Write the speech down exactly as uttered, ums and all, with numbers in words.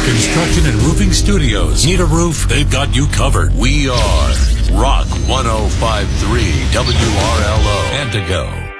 Construction and Roofing Studios. Need a roof? They've got you covered. We are Rock one oh five point three W R L O. Antigo.